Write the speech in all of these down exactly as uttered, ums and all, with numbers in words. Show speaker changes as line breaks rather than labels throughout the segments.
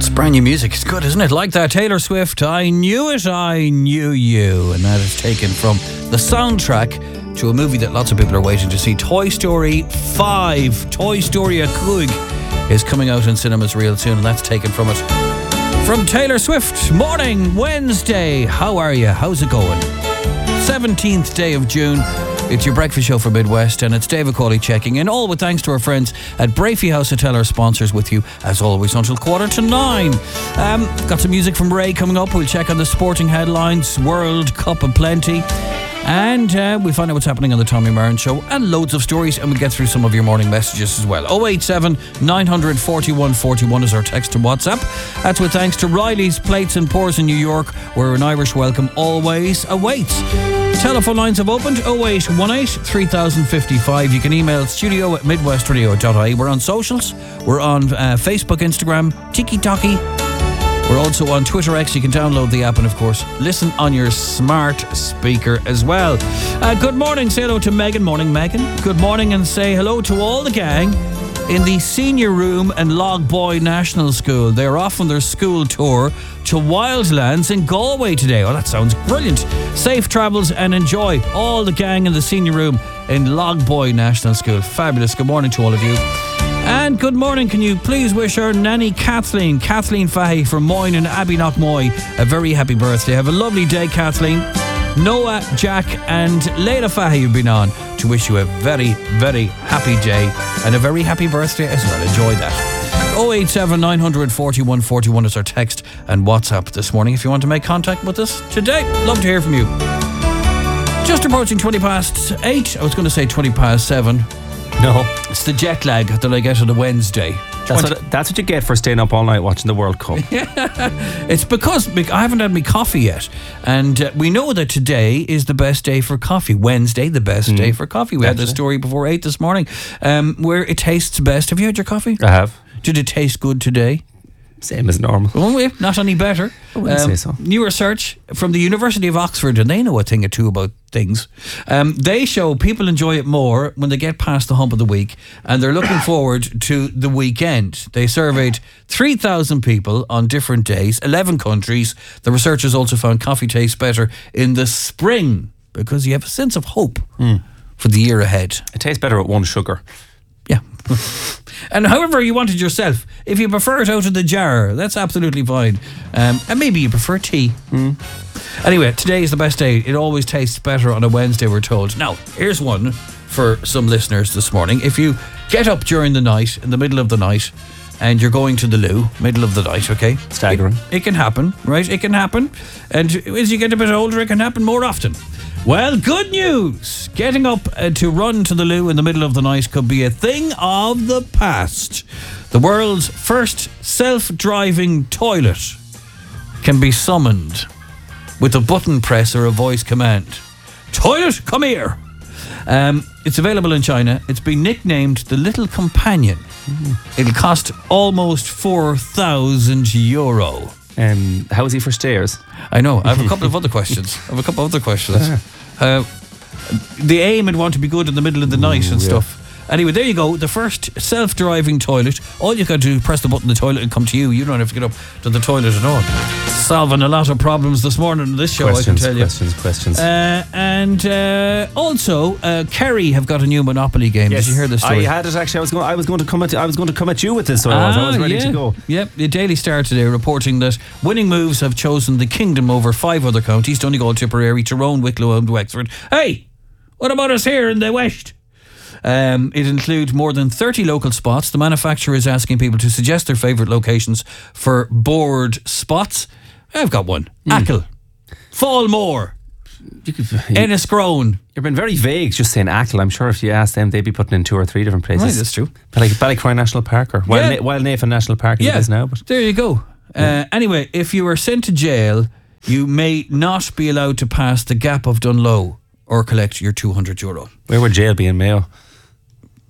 Brand new music. It's good, isn't it? Like that, Taylor Swift, I Knew It, I Knew You. And that is taken from the soundtrack to a movie that lots of people are waiting to see. Toy Story five. Toy Story a Cúig is coming out in cinemas real soon, and that's taken from it. From Taylor Swift. Morning, Wednesday. How are you? How's it going? seventeenth day of June. It's your breakfast show for Midwest, and it's David Cawley checking in, all with thanks to our friends at Brafey House Hotel, our sponsors, with you as always until quarter to nine. Um, got some music from Ray coming up. We'll check on the sporting headlines, World Cup and plenty, and uh, we'll find out what's happening on the Tommy Marin Show, and loads of stories, and we'll get through some of your morning messages as well. oh eight seven, nine hundred, forty-one forty-one is our text to WhatsApp. That's with thanks to Riley's Plates and Pours in New York, where an Irish welcome always awaits. Telephone lines have opened, oh eight one eight, three thousand fifty-five. You can email studio at midwestradio dot I E. We're on socials. We're on uh, Facebook, Instagram, Tiki-Toki. We're also on Twitter X. You can download the app and, of course, listen on your smart speaker as well. Uh, good morning. Say hello to Megan. Morning, Megan. Good morning, and say hello to all the gang in the senior room and Logboy National School. They're off on their school tour to Wildlands in Galway today. Oh, that sounds brilliant. Safe travels and enjoy. All the gang in the senior room in Logboy National School. Fabulous. Good morning to all of you. And good morning. Can you please wish our nanny Kathleen, Kathleen Fahey from Moyne and Abbey Knockmoy, a very happy birthday. Have a lovely day, Kathleen. Noah, Jack and Leila Fahey have been on to wish you a very, very happy day and a very happy birthday as well. Enjoy that. oh eight seven, nine hundred, forty-one forty-one is our text and WhatsApp this morning if you want to make contact with us today. Love to hear from you. Just approaching twenty past eight. I was going to say twenty past seven.
No.
It's the jet lag that I get on a Wednesday.
That's what, that's what you get for staying up all night watching the World Cup.
It's because I haven't had my coffee yet. And uh, we know that today is the best day for coffee. Wednesday, the best mm. day for coffee. We Definitely. had the story before eight this morning um, where it tastes best. Have you had your coffee?
I have.
Did it taste good today?
Same as normal.
Oh, not any better.
I wouldn't um, say so.
New research from the University of Oxford, and they know a thing or two about things. Um, they show people enjoy it more when they get past the hump of the week, and they're looking forward to the weekend. They surveyed three thousand people on different days, eleven countries. The researchers also found coffee tastes better in the spring because you have a sense of hope mm. for the year ahead.
It tastes better with one sugar.
Yeah. And however you want it yourself. If you prefer it out of the jar, that's absolutely fine. Um, and maybe you prefer tea. Mm. Anyway, today is the best day. It always tastes better on a Wednesday, we're told. Now, here's one for some listeners this morning. If you get up during the night, in the middle of the night, and you're going to the loo, middle of the night, okay?
Staggering.
It, it can happen, right? It can happen. And as you get a bit older, it can happen more often. Well, good news. Getting up uh, to run to the loo in the middle of the night could be a thing of the past. The world's first self-driving toilet can be summoned with a button press or a voice command. Toilet, come here. Um, it's available in China. It's been nicknamed the Little Companion. Mm. It'll cost almost four thousand euro.
Um, how is he for stairs?
I know. I have a couple of other questions. I have a couple of other questions. Uh, the aim would want to be good in the middle of the night Ooh, and yeah. stuff. Anyway, there you go. The first self-driving toilet. All you got to do is press the button, the toilet and come to you. You don't have to get up to the toilet at all. Solving a lot of problems this morning on this show,
questions,
I can tell
questions,
you.
Questions, questions.
Uh, and uh, also, uh, Kerry have got a new Monopoly game.
Yes.
Did you hear this story?
I had it actually. I was going. I was going to come at. I was going to come at you with this. So ah, I was. I was ready
yeah.
to go.
Yep. The Daily Star today reporting that Winning Moves have chosen the Kingdom over five other counties: Donegal, Tipperary, Tyrone, Wicklow, and Wexford. Hey, what about us here in the West? Um, it includes more than thirty local spots. The manufacturer is asking people to suggest their favourite locations for board spots. I've got one. Mm. Achill, Fallmore, Enniscrone.
You've been very vague just saying Achill. I'm sure if you asked them, they'd be putting in two or three different places.
Right, that's true.
But like Ballycroy National Park or Wild, yeah. Na- Wild Nathan National Park as
yeah.
it is now. But
there you go. Uh, anyway, if you were sent to jail, you may not be allowed to pass the Gap of Dunloe or collect your two hundred euro.
Where would jail be in Mayo?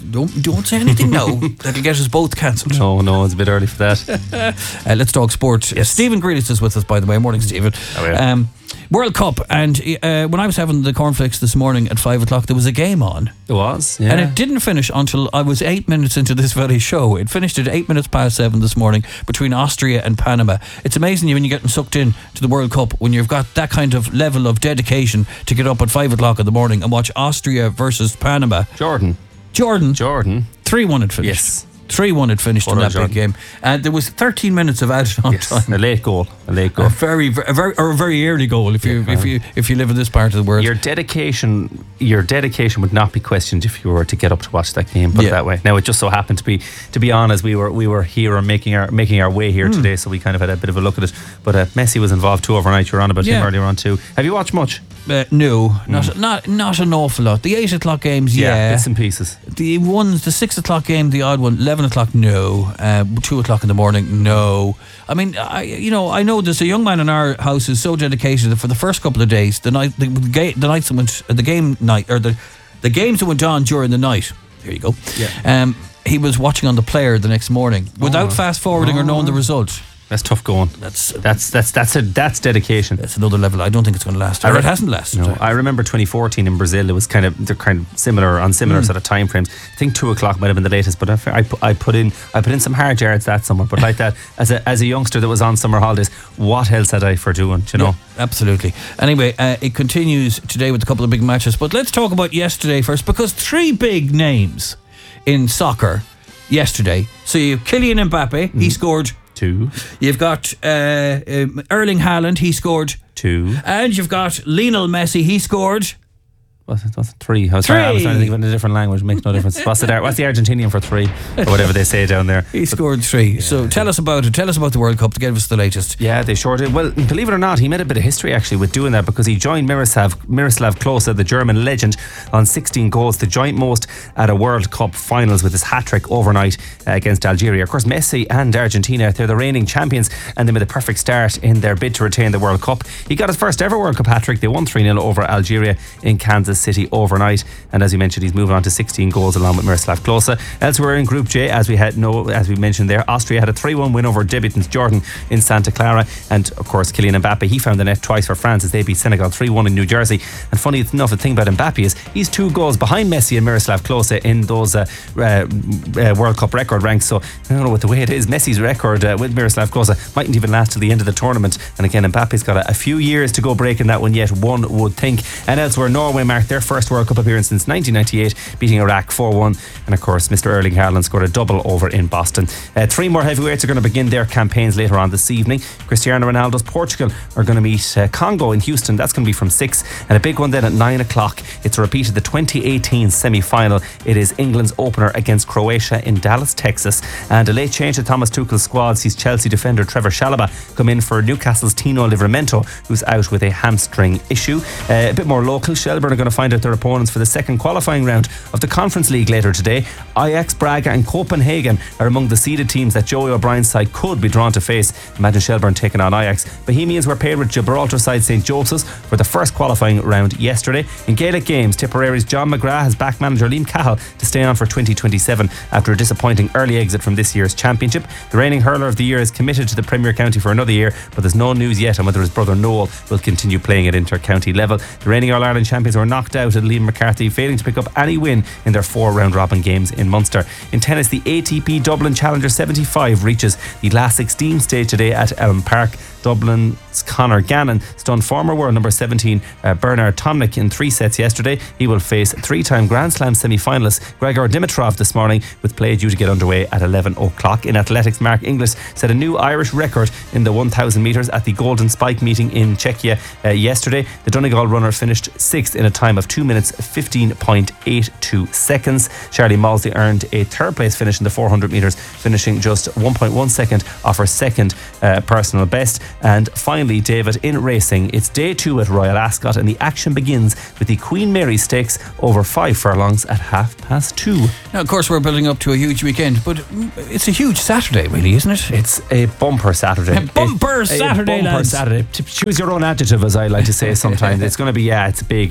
don't don't say anything now that'll get us both cancelled.
No, no, it's a bit early for that.
uh, let's talk sport.
Yes.
Stephen Grealish is with us, by the way. Morning, Stephen.
Oh, yeah.
um, World Cup, and uh, when I was having the cornflakes this morning at five o'clock, there was a game on.
It was, yeah.
And it didn't finish until I was eight minutes into this very show. It finished at eight minutes past seven this morning between Austria and Panama. It's amazing when you're getting sucked in to the World Cup, when you've got that kind of level of dedication to get up at five o'clock in the morning and watch Austria versus Panama.
Jordan.
Jordan.
Jordan.
three one had finished.
Yes.
three one had finished
Poor
in that
Jordan.
big game. And there was thirteen minutes of added on
Yes.
time.
A late goal. A late goal.
A very, a very, or a very early goal if you,
Yeah,
if you, if you live in this part of the world.
Your dedication, your dedication would not be questioned if you were to get up to watch that game. Put
Yeah.
it that way. Now it just so happened to be, to be on as we were, we were here and making our making our way here
Mm.
today, so we kind of had a bit of a look at it. But uh, Messi was involved too overnight. You were on about
Yeah.
him earlier on too. Have you watched much?
Uh, no, not not not an awful lot. The eight o'clock games, yeah.
bits and pieces.
The ones, the six o'clock game, the odd one, eleven o'clock, no. Uh, two o'clock in the morning, no. I mean, I you know, I know there's a young man in our house who's so dedicated that for the first couple of days, the night, the, the, ga- the nights that went, uh, the game night, or the the games that went on during the night. Here you go.
Yeah.
Um, he was watching on the player the next morning without
Oh.
fast forwarding or knowing the result.
That's tough going.
That's
That's that's that's a that's dedication.
that's another level. I don't think it's going to last. Or
I re-
it hasn't lasted.
No, I remember twenty fourteen in Brazil. It was kind of they're kind of similar on similar sort of time frames. I think two o'clock might have been the latest, but I, I, put, I put in I put in some hard yards that summer. But like that, as a as a youngster that was on summer holidays, what else had I for doing? Do you know?
Yeah, absolutely. Anyway, uh, it continues today with a couple of big matches. But let's talk about yesterday first, because three big names in soccer yesterday. So you have Kylian Mbappe, he scored.
Two,
You've got uh, um, Erling Haaland, he scored.
two.
And you've got Lionel Messi, he scored.
What's it, what's it, three? I was, Trying, I was trying to think of it in a different language. It makes no difference. What's the what's the Argentinian for three, or whatever they say down there?
He scored three. So tell us about it. Tell us about the World Cup to give us the latest.
Yeah, they sure did. Well, believe it or not, he made a bit of history actually with doing that, because he joined Miroslav Miroslav Klose, the German legend, on sixteen goals, the joint most at a World Cup finals, with his hat-trick overnight uh, against Algeria. Of course, Messi and Argentina, they're the reigning champions, and they made a perfect start in their bid to retain the World Cup. He got his first ever World Cup hat-trick. They won three nil over Algeria in Kansas City overnight. And as you mentioned, he's moving on to sixteen goals along with Miroslav Klose. Elsewhere in Group J, as we had no, as we mentioned there, Austria had a three one win over debutants Jordan in Santa Clara. And of course, Kylian Mbappe, he found the net twice for France as they beat Senegal three one in New Jersey. And funny enough, the thing about Mbappe is he's two goals behind Messi and Miroslav Klose in those uh, uh, uh, World Cup record ranks. So I don't know what the way it is. Messi's record uh, with Miroslav Klose mightn't even last till the end of the tournament. And again, Mbappe's got a, a few years to go breaking that one yet, one would think. And elsewhere, Norway marked their first World Cup appearance since nineteen ninety-eight, beating Iraq four one. And of course, Mister Erling Haaland scored a double over in Boston. Uh, three more heavyweights are going to begin their campaigns later on this evening. Cristiano Ronaldo's Portugal are going to meet uh, Congo in Houston. That's going to be from six. And a big one then at nine o'clock. It's a repeat of the twenty eighteen semi-final. It is England's opener against Croatia in Dallas, Texas. And a late change to Thomas Tuchel's squad sees Chelsea defender Trevor Chalobah come in for Newcastle's Tino Livramento, who's out with a hamstring issue. Uh, a bit more local, Shelbourne are going to find out their opponents for the second qualifying round of the Conference League later today. Ajax, Braga and Copenhagen are among the seeded teams that Joey O'Brien's side could be drawn to face. Imagine Shelbourne taking on Ajax. Bohemians were paired with Gibraltar side Saint Joseph's for the first qualifying round yesterday. In Gaelic games, Tipperary's John McGrath has backed manager Liam Cahill to stay on for twenty twenty-seven after a disappointing early exit from this year's championship. The reigning hurler of the year is committed to the Premier County for another year, but there's no news yet on whether his brother Noel will continue playing at inter-county level. The reigning All-Ireland champions were knocked out at Liam McCarthy, failing to pick up any win in their four round robin games in Munster. In tennis, the A T P Dublin Challenger seventy-five reaches the last sixteen stage today at Elm Park. Dublin's Conor Gannon stunned former world number seventeen uh, Bernard Tomnik in three sets yesterday. He will face three-time Grand Slam semi-finalist Gregor Dimitrov this morning, with play due to get underway at eleven o'clock. In athletics, Mark Inglis set a new Irish record in the one thousand metres at the Golden Spike meeting in Czechia uh, yesterday. The Donegal runner finished sixth in a time of two minutes fifteen point eight two seconds. Charlie Malsey earned a third place finish in the four hundred metres, finishing just one point one second off her second uh, personal best. And finally, David, in racing, it's day two at Royal Ascot, and the action begins with the Queen Mary Stakes over five furlongs at half past two.
Now, of course, we're building up to a huge weekend, but it's a huge Saturday, really, isn't it?
It's a bumper Saturday.
A bumper
It-
Saturday,
a bumper
lads.
Saturday. To choose your own adjective, as I like to say sometimes. It's going to be, yeah, it's big. It's big.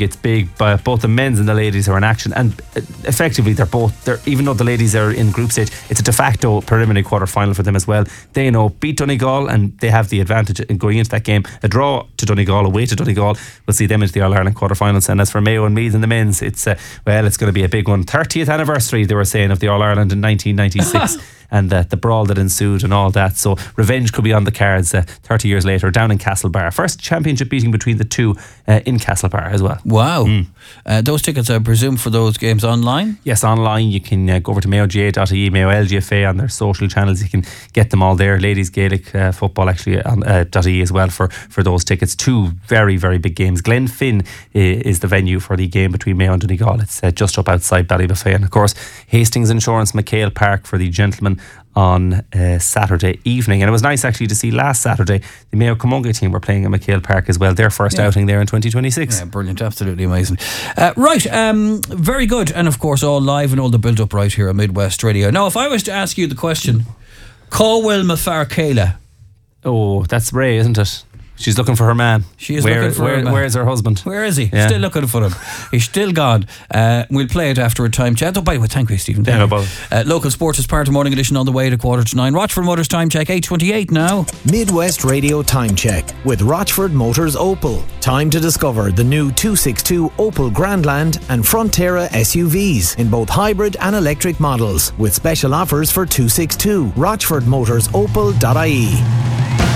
uh, both the men's and the ladies are in action, and uh, effectively they're both, they're, even though the ladies are in group stage, it's a de facto preliminary quarter final for them as well. They know beat Donegal and they have the advantage in going into that game. A draw to Donegal, away to Donegal, will see them into the All-Ireland quarter finals. And as for Mayo and Meath and the men's, it's uh, well, it's going to be a big one. thirtieth anniversary, they were saying, of the All-Ireland in nineteen ninety-six. And uh, the brawl that ensued and all that. So revenge could be on the cards uh, thirty years later down in Castlebar. First championship beating between the two uh, in Castlebar as well.
Wow. Mm. Uh, those tickets, I presume, for those games online?
Yes, online. You can uh, go over to mayo g a dot I E, Mayo L G F A on their social channels. You can get them all there. Ladies Gaelic uh, football actually on uh, .ie as well for, for those tickets. Two very, very big games. Glenfin is the venue for the game between Mayo and Donegal. It's uh, just up outside Ballybuffet. And of course, Hastings Insurance, McHale Park for the gentlemen on uh, Saturday evening. And it was nice actually to see last Saturday the Mayo Camogie team were playing at McHale Park as well, their first yeah. outing there in twenty twenty-six.
Yeah, brilliant, absolutely amazing. Uh, right, um, very good, and of course all live and all the build up right here on Midwest Radio. Now if I was to ask you the question, Cowell Mafar Kayla.
Oh, that's Ray, isn't it? She's looking for her man.
She is
where,
looking for
where,
her man.
Where's her husband?
Where is he?
Yeah.
Still looking for him. He's still gone. Uh, we'll play it after a time chat. Oh, by the way, thank you, Stephen.
Thank yeah,
you. Uh, local sports is part of Morning Edition on the way to quarter to nine. Rochford Motors time check, eight twenty-eight now.
Midwest Radio time check with Rochford Motors Opel. Time to discover the new two sixty-two Opel Grandland and Frontera S U Vs in both hybrid and electric models with special offers for two sixty-two. rochford motors opel dot I E.